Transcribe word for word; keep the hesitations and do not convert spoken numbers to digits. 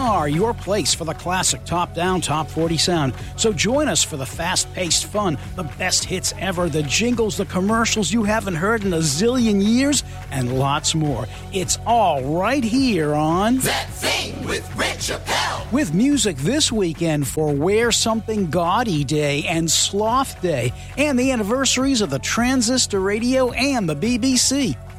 are your place for the classic top-down, top forty sound. So join us for the fast-paced fun, the best hits ever, the jingles, the commercials you haven't heard in a zillion years, and lots more. It's all right here on That Thing with Rich Appel. With music this weekend for Wear Something Gaudy Day and Sloth Day, and the anniversaries of the Transistor Radio and the B B C.